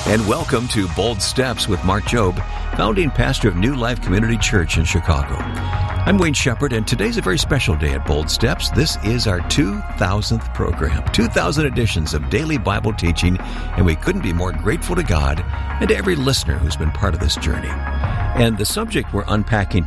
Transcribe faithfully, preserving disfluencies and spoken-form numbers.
And welcome to Bold Steps with Mark Jobe, founding pastor of New Life Community Church in Chicago. I'm Wayne Shepherd, and today's a very special day at Bold Steps. This is our two thousandth program, two thousand editions of daily Bible teaching, and we couldn't be more grateful to God and to every listener who's been part of this journey. And the subject we're unpacking